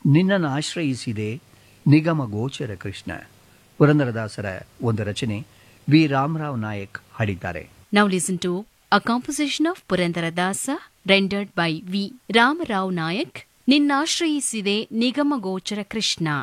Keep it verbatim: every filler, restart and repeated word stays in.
ನಿನ್ನನ್ನು ಆಶ್ರಯಿಸಿದೆ ನಿಗಮ ಗೋಚರ ಕೃಷ್ಣ. ಪುರಂದರದಾಸರ ಒಂದು ರಚನೆ. ವಿ ರಾಮರಾವ್ ನಾಯಕ್ ಹಾಡಿದ್ದಾರೆ. Now listen to a composition of Purandaradasa rendered by V Ramarao Nayak. ನಿನ್ನಾಶ್ರಯಿಸಿದೆ ನಿಗಮ ಗೋಚರ ಕೃಷ್ಣ.